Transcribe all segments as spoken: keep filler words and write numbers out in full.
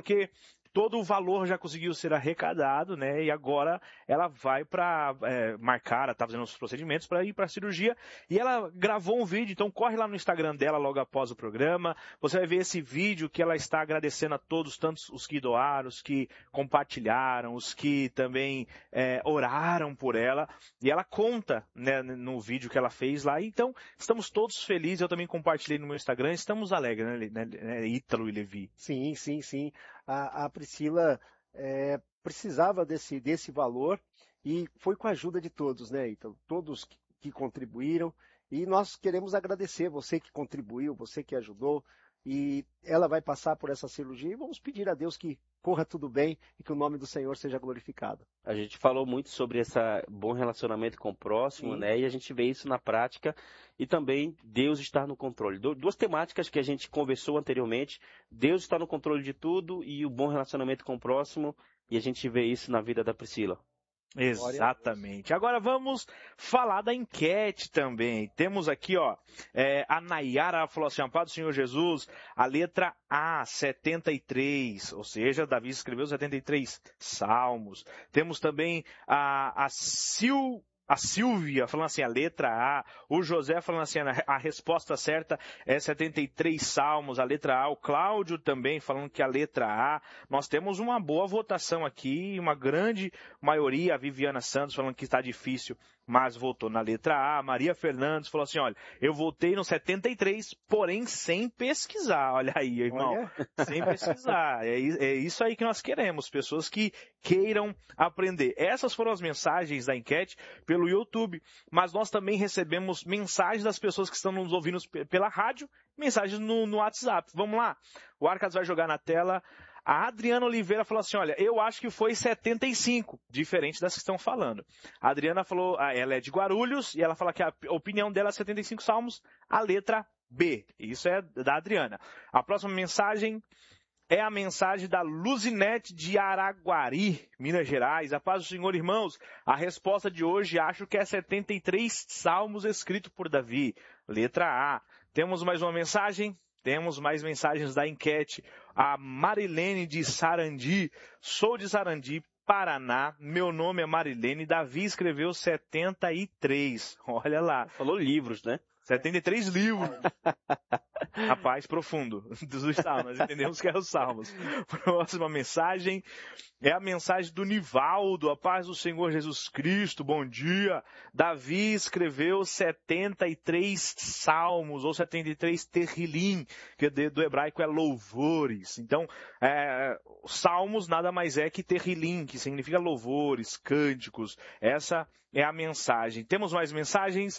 porque todo o valor já conseguiu ser arrecadado, né? E agora ela vai para é, marcar, ela está fazendo os procedimentos para ir para a cirurgia. E ela gravou um vídeo, então corre lá no Instagram dela logo após o programa. Você vai ver esse vídeo que ela está agradecendo a todos, tantos os que doaram, os que compartilharam, os que também é, oraram por ela. E ela conta, né, no vídeo que ela fez lá. Então, estamos todos felizes. Eu também compartilhei no meu Instagram. Estamos alegres, né, né Ítalo e Levi? Sim, sim, sim. A, a Priscila é, precisava desse, desse valor e foi com a ajuda de todos, né, Ítalo? Todos que, que contribuíram. E nós queremos agradecer você que contribuiu, você que ajudou. E ela vai passar por essa cirurgia e vamos pedir a Deus que corra tudo bem e que o nome do Senhor seja glorificado. A gente falou muito sobre esse bom relacionamento com o próximo, Sim. né? E a gente vê isso na prática e também Deus está no controle. Duas temáticas que a gente conversou anteriormente. Deus está no controle de tudo e o bom relacionamento com o próximo. E a gente vê isso na vida da Priscila. Exatamente. Agora vamos falar da enquete também. Temos aqui, ó, é, a Nayara falou assim, Paz do Senhor Jesus, a letra A, setenta e três, ou seja, Davi escreveu setenta e três salmos. Temos também a, a Sil... A Silvia falando assim, a letra A. O José falando assim, a resposta certa é setenta e três salmos, a letra A. O Cláudio também falando que a letra A. Nós temos uma boa votação aqui, uma grande maioria. A Viviana Santos falando que está difícil, mas votou na letra A. A Maria Fernandes falou assim, olha, eu votei no setenta e três, porém sem pesquisar. Olha aí, irmão, olha. Sem pesquisar. É, é isso aí que nós queremos, pessoas que queiram aprender. Essas foram as mensagens da enquete pelo YouTube, mas nós também recebemos mensagens das pessoas que estão nos ouvindo pela rádio, mensagens no, no WhatsApp. Vamos lá, o Arcas vai jogar na tela. A Adriana Oliveira falou assim, olha, eu acho que foi setenta e cinco, diferente das que estão falando. A Adriana falou, ela é de Guarulhos, e ela fala que a opinião dela é setenta e cinco salmos, a letra B. Isso é da Adriana. A próxima mensagem é a mensagem da Luzinete de Araguari, Minas Gerais. A paz do Senhor, irmãos. A resposta de hoje acho que é setenta e três salmos escritos por Davi. Letra A. Temos mais uma mensagem? Temos mais mensagens da enquete. A Marilene de Sarandi. Sou de Sarandi, Paraná. Meu nome é Marilene. Davi escreveu setenta e três. Olha lá. Falou livros, né? setenta e três livros. Rapaz, profundo. Dos salmos. Nós entendemos que é os salmos. Próxima mensagem é a mensagem do Nivaldo. A paz do Senhor Jesus Cristo. Bom dia. Davi escreveu setenta e três salmos, ou setenta e três terrilim, que do hebraico é louvores. Então, é, salmos nada mais é que terrilim, que significa louvores, cânticos. Essa é a mensagem. Temos mais mensagens?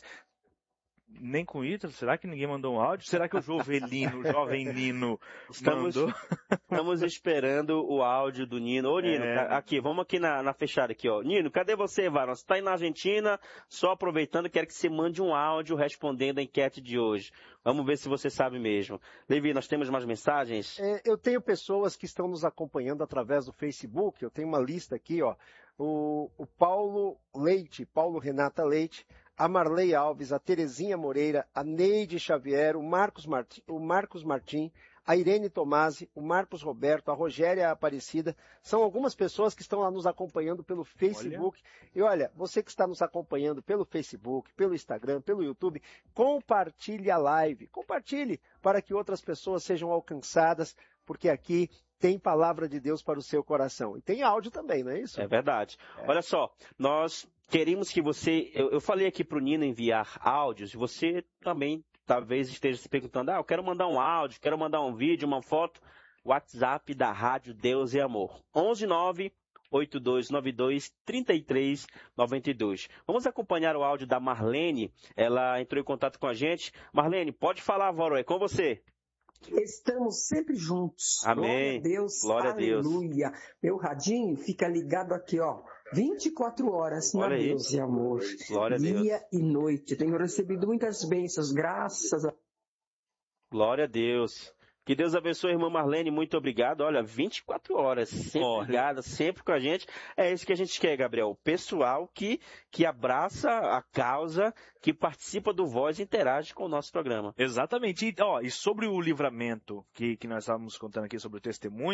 Nem com Ítalo? Será que ninguém mandou um áudio? Será que o Jovelino, o jovem Nino, estamos, mandou? Estamos esperando o áudio do Nino. Ô, Nino, é... aqui, vamos aqui na, na fechada aqui, ó. Nino, cadê você, Varão? Você está aí na Argentina, só aproveitando, quero que você mande um áudio respondendo a enquete de hoje. Vamos ver se você sabe mesmo. Levi, nós temos mais mensagens? É, eu tenho pessoas que estão nos acompanhando através do Facebook, eu tenho uma lista aqui, ó. O, o Paulo Leite, Paulo Renata Leite, a Marley Alves, a Terezinha Moreira, a Neide Xavier, o Marcos Martim, o Marcos Martim, a Irene Tomasi, o Marcos Roberto, a Rogéria Aparecida, são algumas pessoas que estão lá nos acompanhando pelo Facebook. Olha. E olha, você que está nos acompanhando pelo Facebook, pelo Instagram, pelo YouTube, compartilhe a live, compartilhe para que outras pessoas sejam alcançadas, porque aqui tem palavra de Deus para o seu coração. E tem áudio também, não é isso? É verdade. É. Olha só, nós queremos que você... Eu, eu falei aqui para o Nino enviar áudios, e você também talvez esteja se perguntando, ah, eu quero mandar um áudio, quero mandar um vídeo, uma foto. WhatsApp da Rádio Deus e Amor. onze nove oito dois nove dois três três nove dois. Vamos acompanhar o áudio da Marlene. Ela entrou em contato com a gente. Marlene, pode falar, Voro, é com você. Estamos sempre juntos. Amém. Glória a Deus. Glória Aleluia. a Deus. Meu radinho fica ligado aqui, ó. vinte e quatro horas na Olha Deus aí. e Amor. Glória a Deus. Dia e noite. Tenho recebido muitas bênçãos, graças a Glória a Deus. Que Deus abençoe a irmã Marlene, muito obrigado. Olha, vinte e quatro horas, sempre ligada, sempre com a gente. É isso que a gente quer, Gabriel. O pessoal que, que abraça a causa, que participa do Voz e interage com o nosso programa. Exatamente. E, ó, e sobre o livramento que, que nós estávamos contando aqui sobre o testemunho,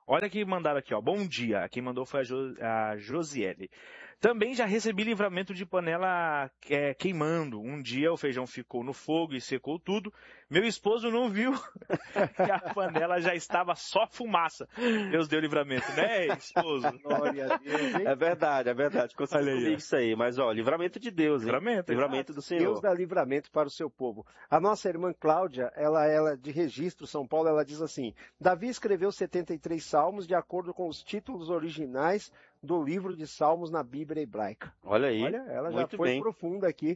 Olha quem mandaram aqui, ó. Bom dia. Quem mandou foi a, jo, a Josiele. Também já recebi livramento de panela é, queimando. Um dia o feijão ficou no fogo e secou tudo. Meu esposo não viu que a panela já estava só fumaça. Deus deu livramento, né, esposo? Glória a Deus, hein? É verdade, é verdade. Consegui Olha aí, comigo ó. isso aí. Mas, ó, livramento de Deus, hein? Livramento, livramento do Senhor. Deus dá livramento para o seu povo. A nossa irmã Cláudia, ela é de Registro, São Paulo, ela diz assim: Davi escreveu setenta e três salmos de acordo com os títulos originais do livro de Salmos na Bíblia hebraica. Olha aí. Olha, ela já Muito foi bem. profunda aqui.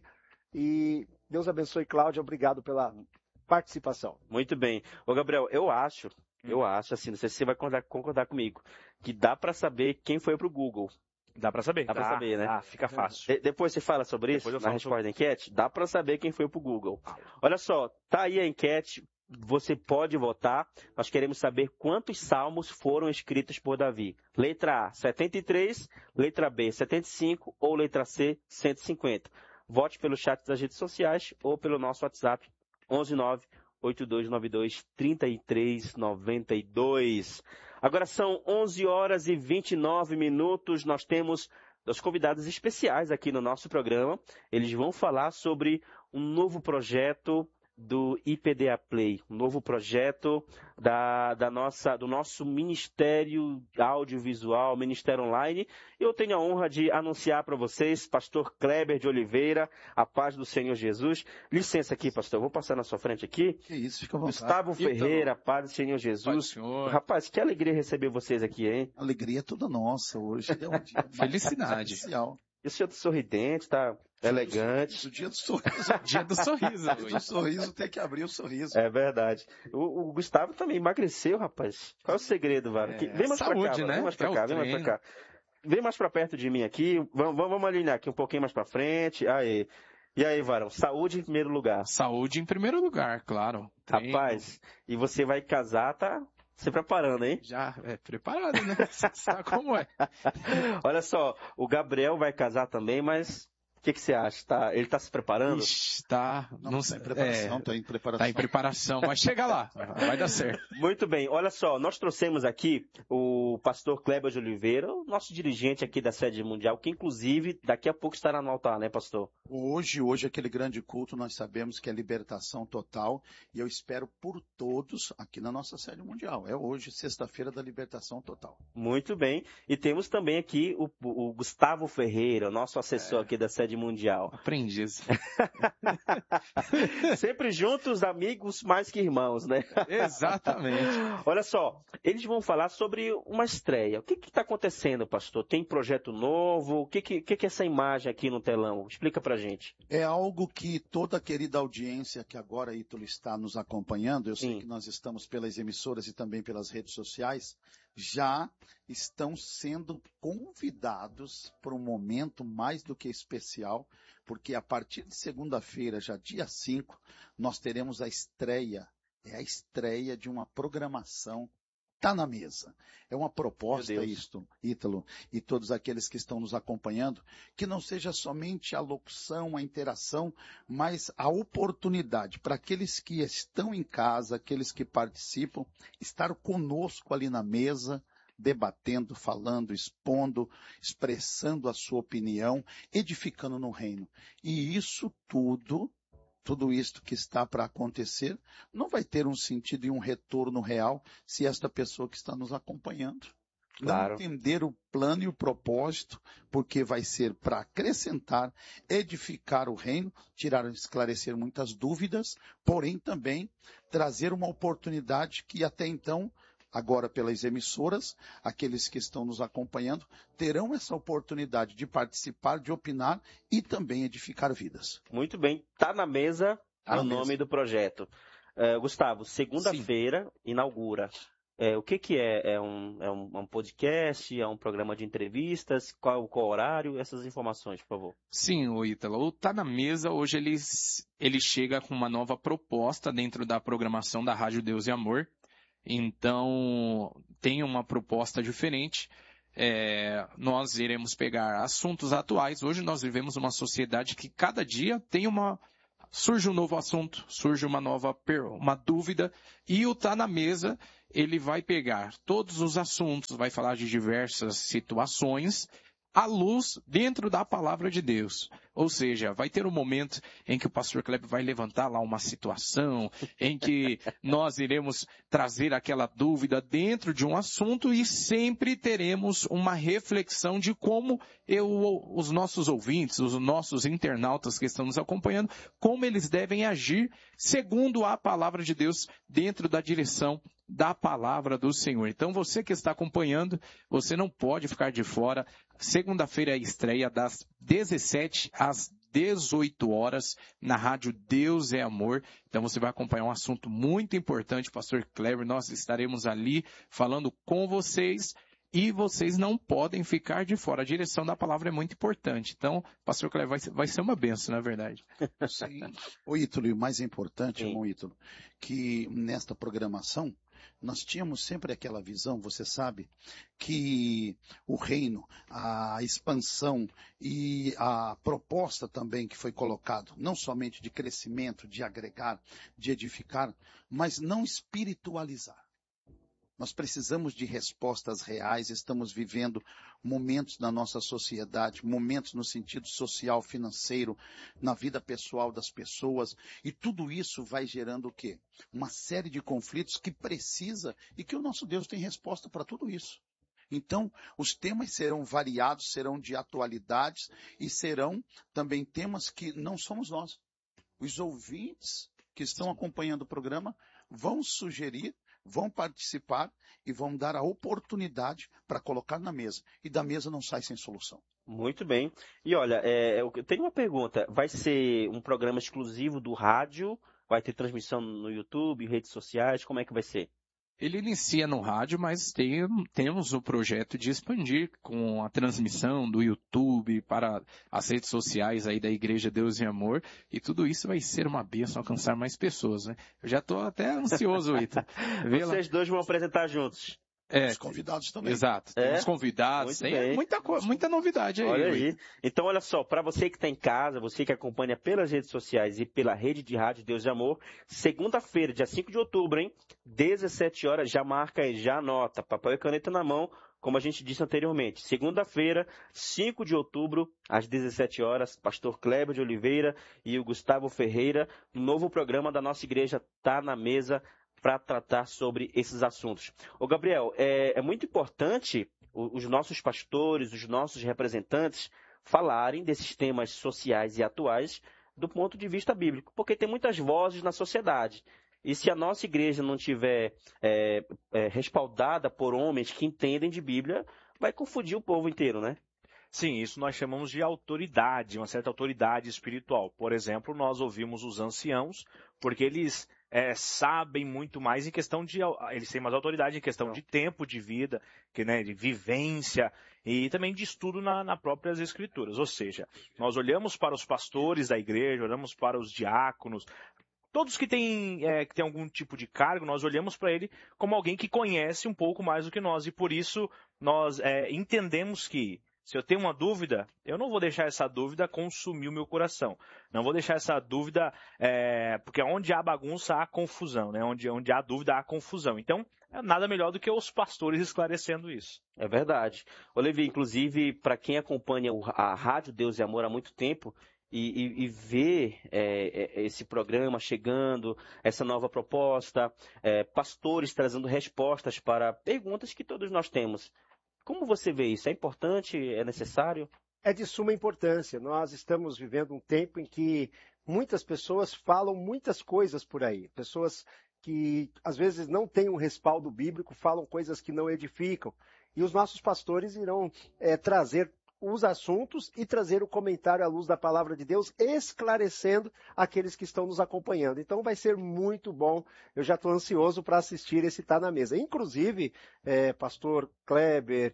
E Deus abençoe, Cláudia. Obrigado pela participação. Muito bem. Ô, Gabriel, eu acho, eu acho, assim, não sei se você vai concordar, concordar comigo, que dá para saber quem foi pro Google. Dá pra saber? Dá pra saber, né? Ah, fica fácil. De- depois você fala sobre Depois eu isso, na falo resposta sobre- da enquete? Dá para saber quem foi pro Google. Olha só, tá aí a enquete, você pode votar. Nós queremos saber quantos salmos foram escritos por Davi. Letra A, setenta e três, letra B, setenta e cinco ou letra C, cento e cinquenta. Vote pelo chat das redes sociais ou pelo nosso WhatsApp, onze nove oito dois nove dois três três nove dois. Agora são onze horas e vinte e nove minutos. Nós temos dois convidados especiais aqui no nosso programa. Eles vão falar sobre um novo projeto do I P D A Play, um novo projeto da, da nossa, do nosso Ministério Audiovisual, Ministério Online. Eu tenho a honra de anunciar para vocês, pastor Kleber de Oliveira, a paz do Senhor Jesus. Licença aqui, pastor, vou passar na sua frente aqui. Que isso, fica à vontade. Gustavo Ferreira, a paz do Senhor Paz do Jesus. Senhor. Rapaz, que alegria receber vocês aqui, hein? A alegria é toda nossa hoje. É um dia mais Felicidade. especial. E o senhor tá sorridente, tá elegante. O dia do sorriso. Dia do sorriso O dia do hoje. sorriso tem que abrir o sorriso. É verdade. O, o Gustavo também emagreceu, rapaz. Qual é o segredo, Vara? É, Que- vem mais pra cá, saúde, Vara. né? Vem mais pra É o cá, vem mais pra treino. cá. Vem mais pra perto de mim aqui. Vamos, vamos alinhar aqui um pouquinho mais pra frente. Aí. E aí, Varão? Saúde em primeiro lugar. Saúde em primeiro lugar, claro. Treino. Rapaz, e você vai casar, tá se preparando, hein? Já é preparado, né? Você sabe como é. Olha só, o Gabriel vai casar também, mas o que, que você acha? Tá, ele tá se preparando? Ixi, tá. Não, Não, tá em preparação, é, tá em preparação. tá em preparação, mas chega lá. Vai dar certo. Muito bem, olha só, nós trouxemos aqui o pastor Kleber de Oliveira, o nosso dirigente aqui da sede mundial, que inclusive daqui a pouco estará no altar, né, pastor? Hoje, hoje, aquele grande culto, nós sabemos que é libertação total e eu espero por todos aqui na nossa sede mundial. É hoje, sexta-feira da libertação total. Muito bem, e temos também aqui o, o Gustavo Ferreira, o nosso assessor É. aqui da sede mundial. Aprendiz. Sempre juntos, amigos mais que irmãos, né? Exatamente. Olha só, eles vão falar sobre uma estreia. O que está acontecendo, pastor? Tem projeto novo? O que, que, que é essa imagem aqui no telão? Explica pra gente. É algo que toda a querida audiência que agora, Ítalo, está nos acompanhando, eu sei Sim. que nós estamos pelas emissoras e também pelas redes sociais, já estão sendo convidados para um momento mais do que especial, porque a partir de segunda-feira, já dia cinco, nós teremos a estreia, é a estreia de uma programação. Está na mesa. É uma proposta Meu Deus. isto, Ítalo, e todos aqueles que estão nos acompanhando, que não seja somente a locução, a interação, mas a oportunidade para aqueles que estão em casa, aqueles que participam, estar conosco ali na mesa, debatendo, falando, expondo, expressando a sua opinião, edificando no reino. E isso tudo tudo isto que está para acontecer, não vai ter um sentido e um retorno real se esta pessoa que está nos acompanhando Claro. não entender o plano e o propósito, porque vai ser para acrescentar, edificar o reino, tirar, esclarecer muitas dúvidas, porém também trazer uma oportunidade que até então, agora pelas emissoras, aqueles que estão nos acompanhando, terão essa oportunidade de participar, de opinar e também edificar vidas. Muito bem, tá na mesa Tá é o na nome mesa. do projeto. É, Gustavo, segunda-feira inaugura. É, o que que é? É um, é um, um podcast? É um programa de entrevistas? Qual, qual horário? Essas informações, por favor. Sim, o Ítalo. O Tá na Mesa, hoje ele, ele chega com uma nova proposta dentro da programação da Rádio Deus e Amor. Então, tem uma proposta diferente. É, nós iremos pegar assuntos atuais. Hoje nós vivemos uma sociedade que cada dia tem uma, surge um novo assunto, surge uma nova, uma dúvida, e o Tá na Mesa, ele vai pegar todos os assuntos, vai falar de diversas situações, à luz dentro da palavra de Deus. Ou seja, vai ter um momento em que o pastor Kleber vai levantar lá uma situação, em que nós iremos trazer aquela dúvida dentro de um assunto e sempre teremos uma reflexão de como eu, os nossos ouvintes, os nossos internautas que estão nos acompanhando, como eles devem agir segundo a palavra de Deus dentro da direção da palavra do Senhor. Então você que está acompanhando, você não pode ficar de fora. Segunda-feira é a estreia das dezessete às dezoito horas na rádio Deus é Amor. Então você vai acompanhar um assunto muito importante, pastor Kleber. Nós estaremos ali falando com vocês e vocês não podem ficar de fora. A direção da palavra é muito importante. Então, pastor Kleber, vai ser, vai ser uma benção, na verdade. Sim. O Ítalo, e o mais importante, Sim. irmão Ítalo, que nesta programação, nós tínhamos sempre aquela visão, você sabe, que o reino, a expansão e a proposta também que foi colocado, não somente de crescimento, de agregar, de edificar, mas não espiritualizar. Nós precisamos de respostas reais, estamos vivendo momentos na nossa sociedade, momentos no sentido social, financeiro, na vida pessoal das pessoas, e tudo isso vai gerando o quê? Uma série de conflitos que precisa, e que o nosso Deus tem resposta para tudo isso. Então, os temas serão variados, serão de atualidades, e serão também temas que não somos nós. Os ouvintes que estão acompanhando o programa vão sugerir, vão participar e vão dar a oportunidade para colocar na mesa. E da mesa não sai sem solução. Muito bem. E olha, é, eu tenho uma pergunta. Vai ser um programa exclusivo do rádio? Vai ter transmissão no YouTube, redes sociais? Como é que vai ser? Ele inicia no rádio, mas tem, temos o projeto de expandir com a transmissão do YouTube para as redes sociais aí da Igreja Deus e Amor, e tudo isso vai ser uma bênção alcançar mais pessoas, né? Eu já estou até ansioso, Ítalo. Vocês dois vão apresentar juntos. É, os convidados também. Exato, tem é? os convidados, Muito tem bem. muita, muita novidade aí. Olha aí. Então, olha só, para você que está em casa, você que acompanha pelas redes sociais e pela rede de rádio Deus e Amor, segunda-feira, dia cinco de outubro, hein? dezessete horas, já marca aí, já anota, papel e caneta na mão, como a gente disse anteriormente. Segunda-feira, cinco de outubro, às dezessete horas, pastor Kleber de Oliveira e o Gustavo Ferreira, um novo programa da nossa igreja Tá na Mesa, para tratar sobre esses assuntos. Ô Gabriel, é, é muito importante os nossos pastores, os nossos representantes falarem desses temas sociais e atuais do ponto de vista bíblico, porque tem muitas vozes na sociedade. E se a nossa igreja não tiver é, é, respaldada por homens que entendem de Bíblia, vai confundir o povo inteiro, né? Sim, isso nós chamamos de autoridade, uma certa autoridade espiritual. Por exemplo, nós ouvimos os anciãos, porque eles é, sabem muito mais em questão de... Eles têm mais autoridade em questão de tempo de vida, que, né, de vivência e também de estudo na, na próprias escrituras. Ou seja, nós olhamos para os pastores da igreja, olhamos para os diáconos, todos que têm, é, que têm algum tipo de cargo, nós olhamos para ele como alguém que conhece um pouco mais do que nós. E por isso nós é, entendemos que se eu tenho uma dúvida, eu não vou deixar essa dúvida consumir o meu coração. Não vou deixar essa dúvida, é, porque onde há bagunça, há confusão, né? Onde, onde há dúvida, há confusão. Então, é nada melhor do que os pastores esclarecendo isso. É verdade. Olivia, inclusive, para quem acompanha a Rádio Deus e Amor há muito tempo, E, e, e ver é, esse programa chegando, essa nova proposta, é, pastores trazendo respostas para perguntas que todos nós temos. Como você vê isso? É importante? É necessário? É de suma importância. Nós estamos vivendo um tempo em que muitas pessoas falam muitas coisas por aí. Pessoas que às vezes não têm um respaldo bíblico, falam coisas que não edificam. E os nossos pastores irão é, trazer os assuntos e trazer o comentário à luz da palavra de Deus, esclarecendo aqueles que estão nos acompanhando. Então vai ser muito bom, eu já estou ansioso para assistir esse Tá na Mesa. Inclusive, é, pastor Kleber,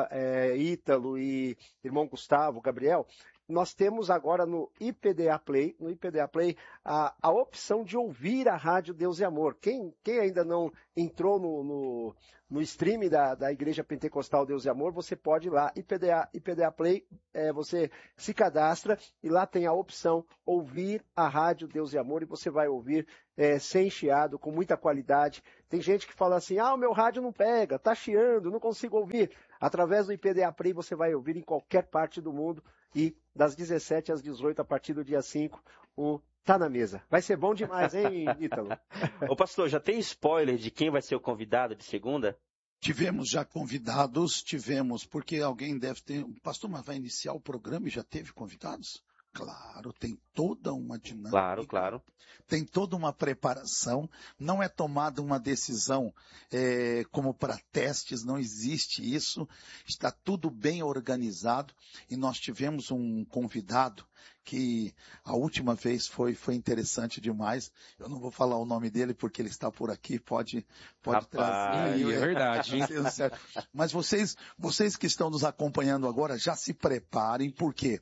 é, Ítalo e irmão Gustavo, Gabriel, nós temos agora no I P D A Play, no I P D A Play, a, a opção de ouvir a Rádio Deus e Amor. Quem, quem ainda não entrou no, no, no stream da, da Igreja Pentecostal Deus e Amor, você pode ir lá, I P D A, I P D A Play, é, você se cadastra e lá tem a opção ouvir a rádio Deus e Amor e você vai ouvir é, sem chiado, com muita qualidade. Tem gente que fala assim, ah, o meu rádio não pega, tá chiando, não consigo ouvir. Através do I P D A Play você vai ouvir em qualquer parte do mundo e das dezessete às dezoito, a partir do dia cinco, o Tá na Mesa. Vai ser bom demais, hein, Ítalo? Ô pastor, já tem spoiler de quem vai ser o convidado de segunda? Tivemos já convidados, tivemos, porque alguém deve ter... Pastor, mas vai iniciar o programa e já teve convidados? Claro, tem toda uma dinâmica. Claro, claro. Tem toda uma preparação. Não é tomada uma decisão é, como para testes, não existe isso. Está tudo bem organizado. E nós tivemos um convidado que a última vez foi, foi interessante demais. Eu não vou falar o nome dele porque ele está por aqui, pode, pode Rapaz, trazer. É verdade. Hein? Mas vocês, vocês que estão nos acompanhando agora, já se preparem, porque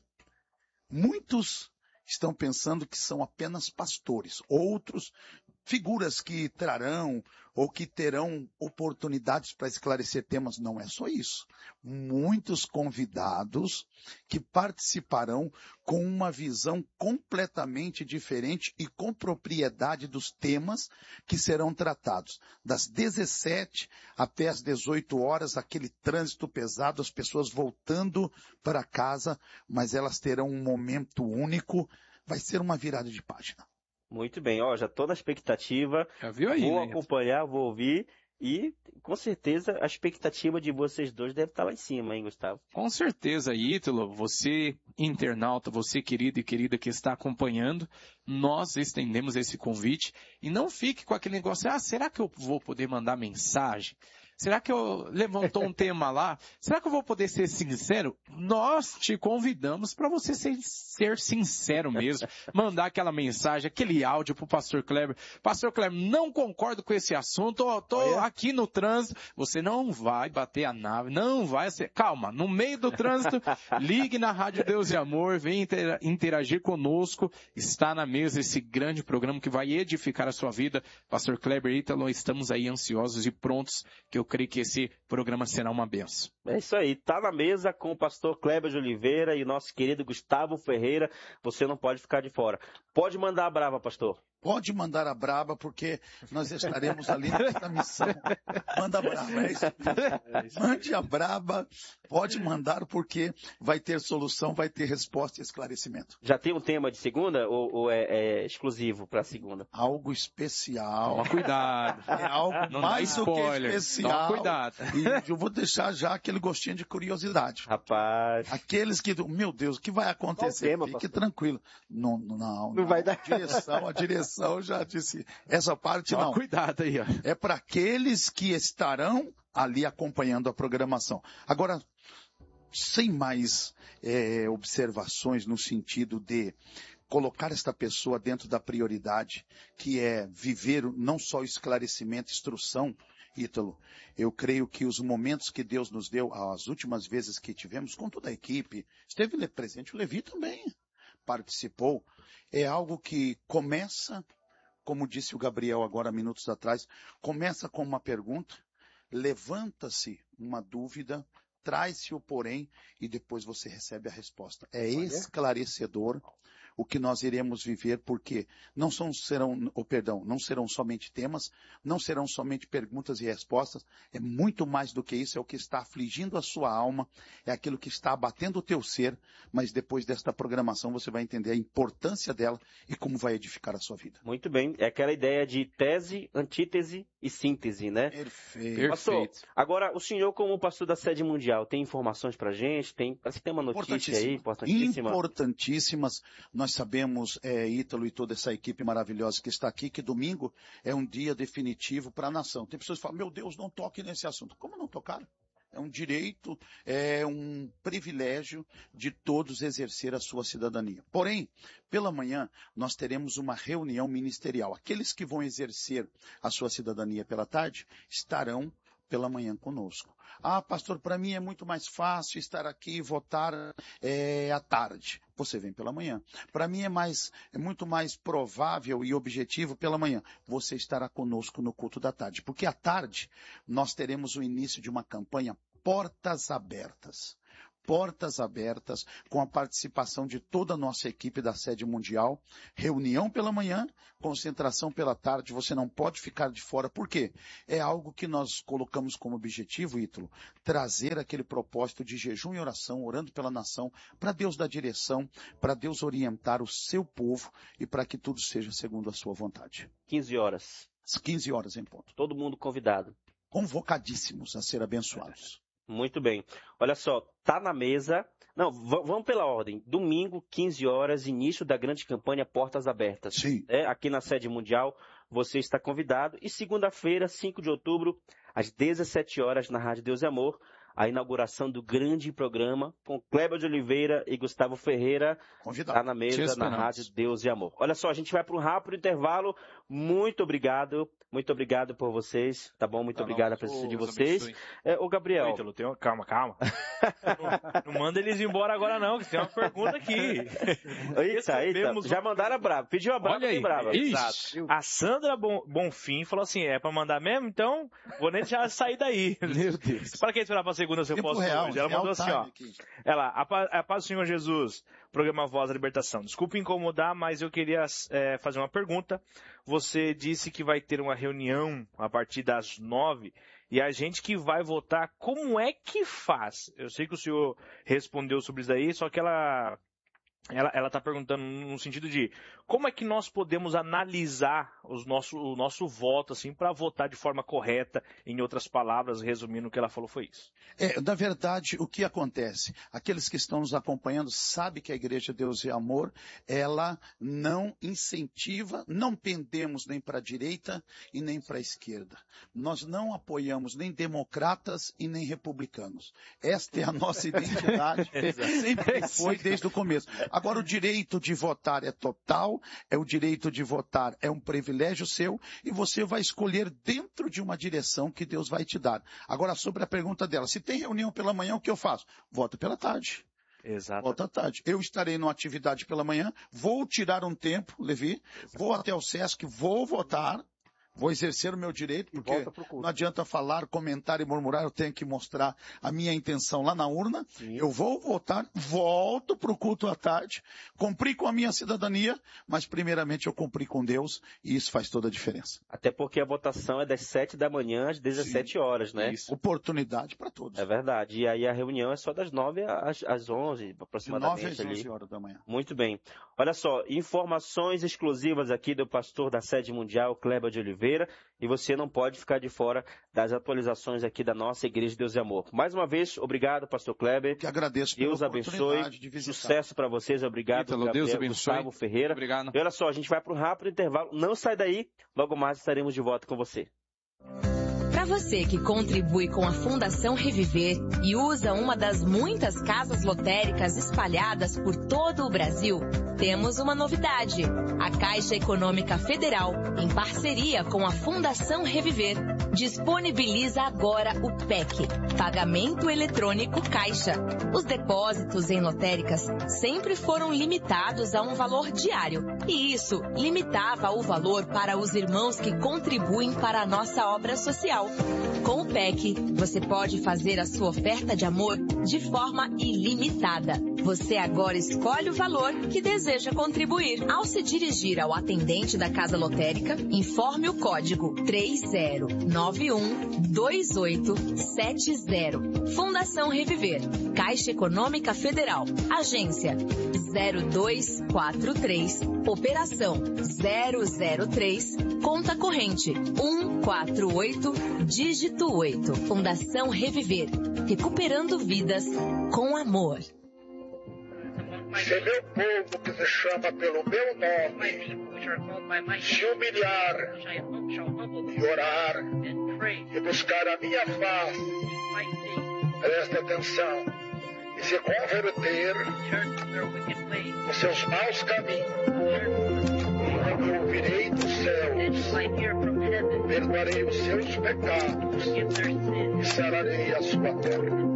muitos estão pensando que são apenas pastores, outros figuras que trarão ou que terão oportunidades para esclarecer temas. Não é só isso. Muitos convidados que participarão com uma visão completamente diferente e com propriedade dos temas que serão tratados. Das dezessete até as dezoito horas, aquele trânsito pesado, as pessoas voltando para casa, mas elas terão um momento único. Vai ser uma virada de página. Muito bem, ó, já estou na expectativa, Já viu aí, vou né? acompanhar, vou ouvir e com certeza a expectativa de vocês dois deve estar lá em cima, hein, Gustavo? Com certeza, Ítalo, você internauta, você querido e querida que está acompanhando, nós estendemos esse convite e não fique com aquele negócio, ah, será que eu vou poder mandar mensagem? Será que eu levantou um tema lá? Será que eu vou poder ser sincero? Nós te convidamos para você ser, ser sincero mesmo. Mandar aquela mensagem, aquele áudio pro pastor Kleber. Pastor Kleber, não concordo com esse assunto. Ó, tô Olha. aqui no trânsito. Você não vai bater a nave. Não vai ser... Calma, no meio do trânsito, ligue na Rádio Deus e Amor. Vem intera- interagir conosco. Está na mesa esse grande programa que vai edificar a sua vida. Pastor Kleber e Ítalo, estamos aí ansiosos e prontos, que eu creio que esse programa será uma benção. É isso aí, tá na mesa com o pastor Kleber de Oliveira e o nosso querido Gustavo Ferreira, você não pode ficar de fora. Pode mandar a brava, pastor. Pode mandar a braba, porque nós estaremos ali nessa missão. Manda a braba, é isso. Mande a braba, pode mandar, porque vai ter solução, vai ter resposta e esclarecimento. Já tem um tema de segunda ou, ou é, é exclusivo para segunda? Algo especial. Toma cuidado. É algo Não mais dá do que spoiler. especial. Toma cuidado. E eu vou deixar já aquele gostinho de curiosidade. Rapaz, Aqueles que, meu Deus, o que vai acontecer? Qual o tema, Fique pastor? tranquilo. Não, não, não. Não vai dar. A direção, a direção já disse. Essa parte Toma não. cuidado aí, ó. É para aqueles que estarão ali acompanhando a programação. Agora, sem mais é, observações no sentido de colocar esta pessoa dentro da prioridade, que é viver não só esclarecimento, instrução, Ítalo, eu creio que os momentos que Deus nos deu, as últimas vezes que tivemos, com toda a equipe, esteve presente, o Levi também participou, é algo que começa, como disse o Gabriel agora minutos atrás, começa com uma pergunta, levanta-se uma dúvida, traz-se o porém e depois você recebe a resposta. É esclarecedor o que nós iremos viver, porque não são, serão, oh, perdão, não serão somente temas, não serão somente perguntas e respostas, é muito mais do que isso, é o que está afligindo a sua alma, é aquilo que está abatendo o teu ser, mas depois desta programação você vai entender a importância dela e como vai edificar a sua vida. muito bem. É aquela ideia de tese, antítese e síntese, né? Perfeito. Pastor, Perfeito. agora o senhor como pastor da sede mundial tem informações pra gente? Tem, parece que tem uma notícia aí importantíssima. Importantíssimas. Nós sabemos, é, Ítalo e toda essa equipe maravilhosa que está aqui, que domingo é um dia definitivo para a nação. Tem pessoas que falam, meu Deus, não toque nesse assunto. Como não tocar? É um direito, é um privilégio de todos exercer a sua cidadania. Porém, pela manhã, nós teremos uma reunião ministerial. Aqueles que vão exercer a sua cidadania pela tarde estarão pela manhã conosco. Ah, pastor, para mim é muito mais fácil estar aqui e votar é, à tarde. Você vem pela manhã. Para mim é, mais, é muito mais provável e objetivo pela manhã. Você estará conosco no culto da tarde. Porque à tarde nós teremos o início de uma campanha Portas Abertas. Portas abertas, com a participação de toda a nossa equipe da sede mundial, reunião pela manhã, concentração pela tarde, você não pode ficar de fora. Por quê? É algo que nós colocamos como objetivo, Ítalo, trazer aquele propósito de jejum e oração, orando pela nação, para Deus dar direção, para Deus orientar o seu povo e para que tudo seja segundo a sua vontade. quinze horas. Às quinze horas em ponto. Todo mundo convidado. Convocadíssimos a ser abençoados. Muito bem. Olha só, tá na mesa. Não, v- vamos pela ordem. Domingo, quinze horas, início da grande campanha Portas Abertas. Sim. É, aqui na sede mundial, você está convidado. E segunda-feira, cinco de outubro, às dezessete horas, na Rádio Deus e Amor, a inauguração do grande programa com Cléber de Oliveira e Gustavo Ferreira. Convidado. Está na mesa, na Rádio Deus e Amor. Olha só, a gente vai para um rápido intervalo. Muito obrigado. Muito obrigado por vocês, tá bom? Muito Tá, obrigado não, a presença de Deus vocês. abençoe. É, ô, Gabriel. Oi, Ítalo, tem uma- calma, calma. não, não manda eles embora agora não, que tem uma pergunta aqui. Eita, eita, Recebemos já um- mandaram a brava. Pediu a brava, Olha aí. tem brava. Ixi. Exato. A Sandra Bon- Bonfim falou assim, é pra mandar mesmo? Então, vou nem deixar sair daí. Meu Deus. Para quem esperar pra segunda se eu Tempo posso real, hoje. Ela real mandou assim, time ó. aqui. Ela, a, pa- a paz do Senhor Jesus, programa Voz da Libertação. Desculpe incomodar, mas eu queria é, fazer uma pergunta. Você disse que vai ter uma reunião a partir das nove e a gente que vai votar, como é que faz? Eu sei que o senhor respondeu sobre isso aí, só que ela ela ela está perguntando no sentido de como é que nós podemos analisar os nosso, o nosso voto assim para votar de forma correta. Em outras palavras, resumindo o que ela falou foi isso. É, na verdade, o que acontece? Aqueles que estão nos acompanhando sabem que a Igreja Deus e Amor, ela não incentiva, não pendemos nem para a direita e nem para a esquerda. Nós não apoiamos nem democratas e nem republicanos. Esta é a nossa identidade, sempre foi desde o começo. Agora, o direito de votar é total, é o direito de votar é um privilégio seu e você vai escolher dentro de uma direção que Deus vai te dar. Agora, sobre a pergunta dela, se tem reunião pela manhã, o que eu faço? Voto pela tarde. Exato. Volta à tarde. Eu estarei numa atividade pela manhã, vou tirar um tempo, Levi, vou até o Sesc, vou votar, vou exercer o meu direito, porque volta pro culto. não adianta falar, comentar e murmurar, eu tenho que mostrar a minha intenção lá na urna. Sim. Eu vou votar, volto para o culto à tarde, cumpri com a minha cidadania, mas primeiramente eu cumpri com Deus e isso faz toda a diferença. Até porque a votação é das sete da manhã às dezessete horas, né? Isso. Oportunidade para todos. É verdade. E aí a reunião é só das nove às, às onze, De nove aproximadamente. às ali. onze horas da manhã. Muito bem. Olha só, informações exclusivas aqui do pastor da Sede Mundial, Cléber de Oliveira, e você não pode ficar de fora das atualizações aqui da nossa Igreja de Deus e Amor. Mais uma vez, obrigado, pastor Kleber. Que agradeço pela Deus abençoe. oportunidade de visitar. Sucesso para vocês. Obrigado, Ítalo, Gabriel, Deus abençoe. Gustavo Ferreira. Obrigado. E olha só, a gente vai para um rápido intervalo. Não sai daí. Logo mais estaremos de volta com você. Para você que contribui com a Fundação Reviver e usa uma das muitas casas lotéricas espalhadas por todo o Brasil, temos uma novidade. A Caixa Econômica Federal, em parceria com a Fundação Reviver, disponibiliza agora o P E C, Pagamento Eletrônico Caixa. Os depósitos em lotéricas sempre foram limitados a um valor diário, e isso limitava o valor para os irmãos que contribuem para a nossa obra social. Com o P E C, você pode fazer a sua oferta de amor de forma ilimitada. Você agora escolhe o valor que deseja contribuir. Ao se dirigir ao atendente da Casa Lotérica, informe o código três zero nove um dois oito sete zero. Fundação Reviver, Caixa Econômica Federal, Agência zero dois quatro três, Operação zero zero três, Conta Corrente um quatro oito, dígito oito. Fundação Reviver, recuperando vidas com amor. Se meu povo que se chama pelo meu nome se humilhar e orar e buscar a minha face, preste atenção, e se converter dos seus maus caminhos, e ouvirei dos céus, perdoarei os seus pecados e sararei a sua terra.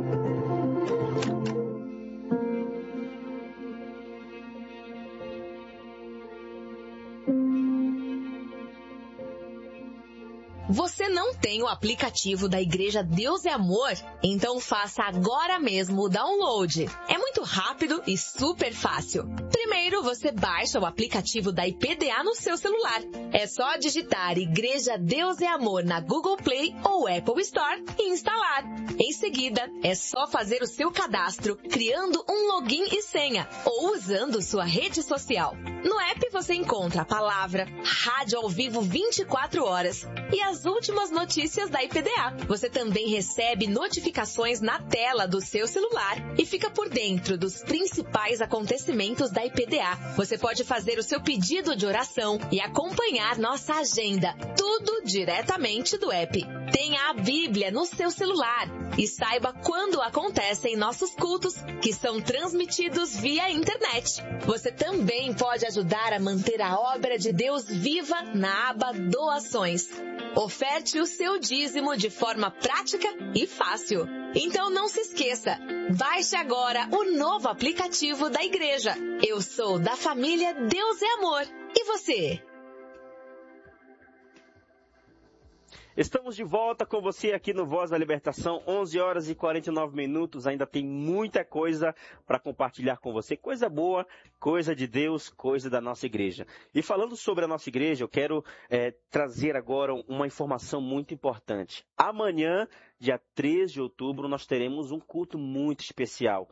Você não tem o aplicativo da Igreja Deus é Amor? Então faça agora mesmo o download. É muito rápido e super fácil. Primeiro, você baixa o aplicativo da I P D A no seu celular. É só digitar Igreja Deus é Amor na Google Play ou Apple Store e instalar. Em seguida, é só fazer o seu cadastro, criando um login e senha ou usando sua rede social. No app você encontra a palavra Rádio ao Vivo vinte e quatro horas e as últimas notícias da I P D A. Você também recebe notificações na tela do seu celular e fica por dentro dos principais acontecimentos da I P D A. Você pode fazer o seu pedido de oração e acompanhar nossa agenda, tudo diretamente do app. Tenha a Bíblia no seu celular e saiba quando acontecem nossos cultos, que são transmitidos via internet. Você também pode ajudar a manter a obra de Deus viva na aba Doações. Oferte o seu dízimo de forma prática e fácil. Então não se esqueça, baixe agora o novo aplicativo da igreja. Eu sou da família Deus é Amor. E você? Estamos de volta com você aqui no Voz da Libertação, onze horas e quarenta e nove minutos, ainda tem muita coisa para compartilhar com você, coisa boa, coisa de Deus, coisa da nossa igreja. E falando sobre a nossa igreja, eu quero é, trazer agora uma informação muito importante. Amanhã, dia três de outubro, nós teremos um culto muito especial.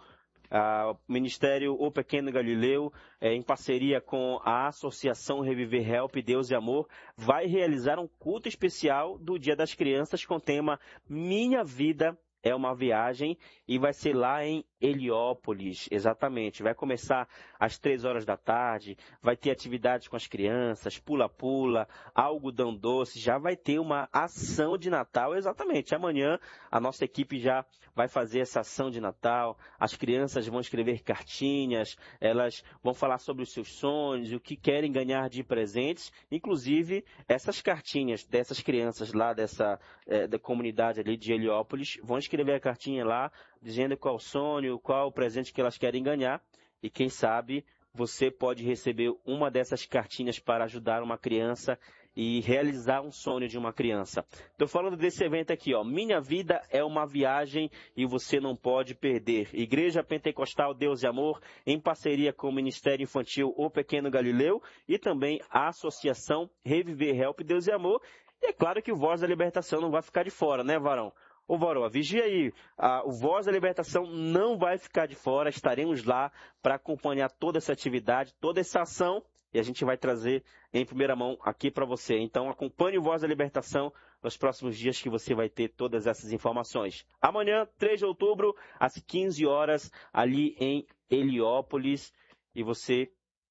O Ministério O Pequeno Galileu, é, em parceria com a Associação Reviver Help, Deus e Amor, vai realizar um culto especial do Dia das Crianças com o tema Minha Vida é uma Viagem, e vai ser lá em Heliópolis, exatamente. Vai começar às três horas da tarde, vai ter atividades com as crianças, pula-pula, algodão doce, já vai ter uma ação de Natal, exatamente. Amanhã a nossa equipe já vai fazer essa ação de Natal, as crianças vão escrever cartinhas, elas vão falar sobre os seus sonhos, o que querem ganhar de presentes, inclusive essas cartinhas dessas crianças lá dessa é, da comunidade ali de Heliópolis, vão escrever a cartinha lá, dizendo qual o sonho, qual o presente que elas querem ganhar, e quem sabe você pode receber uma dessas cartinhas para ajudar uma criança e realizar um sonho de uma criança. Estou falando desse evento aqui, ó. Minha Vida é uma Viagem e você não pode perder. Igreja Pentecostal Deus e Amor, em parceria com o Ministério Infantil O Pequeno Galileu e também a Associação Reviver Help Deus e Amor. E é claro que o Voz da Libertação não vai ficar de fora, né, Varão? Ô, Varão, vigia aí, ah, o Voz da Libertação não vai ficar de fora, estaremos lá para acompanhar toda essa atividade, toda essa ação, e a gente vai trazer em primeira mão aqui para você. Então acompanhe o Voz da Libertação nos próximos dias que você vai ter todas essas informações. Amanhã, três de outubro, às quinze horas, ali em Heliópolis, e você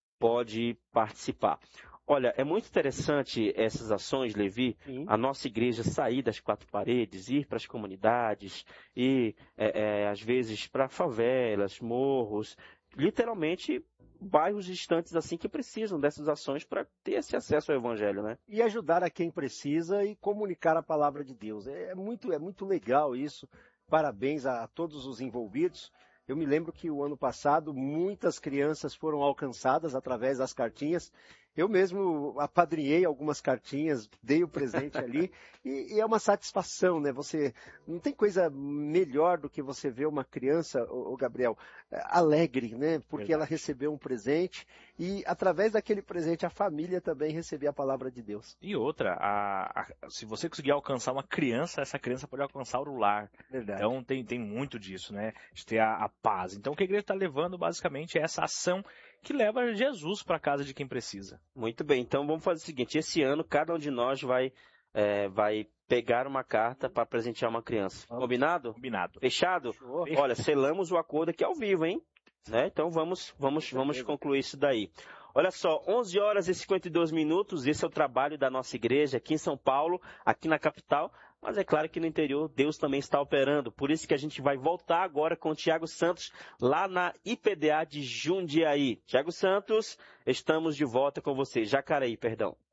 pode participar. Olha, é muito interessante essas ações, Levi, Sim. a nossa igreja sair das quatro paredes, ir para as comunidades, ir, é, é, às vezes, para favelas, morros, literalmente bairros distantes assim que precisam dessas ações para ter esse acesso ao Evangelho, né? E ajudar a quem precisa e comunicar a palavra de Deus. É muito, é muito legal isso. Parabéns a, a todos os envolvidos. Eu me lembro que o ano passado muitas crianças foram alcançadas através das cartinhas. Eu mesmo apadrinhei algumas cartinhas, dei o presente ali, e, e é uma satisfação, né? Você, não tem coisa melhor do que você ver uma criança, ô, ô Gabriel, alegre, né? Porque Verdade. Ela recebeu um presente e através daquele presente a família também recebeu a palavra de Deus. E outra, a, a, se você conseguir alcançar uma criança, essa criança pode alcançar o lar. Verdade. Então tem, tem muito disso, né? De ter a, a paz. Então o que a igreja está levando basicamente é essa ação que leva Jesus para a casa de quem precisa. Muito bem, então vamos fazer o seguinte, esse ano cada um de nós vai, é, vai pegar uma carta para presentear uma criança. Combinado? Combinado. Fechado? Fechou. Olha, selamos o acordo aqui ao vivo, hein? Né? Então vamos, vamos, vamos concluir isso daí. Olha só, onze horas e cinquenta e dois minutos, esse é o trabalho da nossa igreja aqui em São Paulo, aqui na capital. Mas é claro que no interior Deus também está operando. Por isso que a gente vai voltar agora com o Tiago Santos, lá na I P D A de Jundiaí. Tiago Santos, estamos de volta com você. Jacareí, perdão.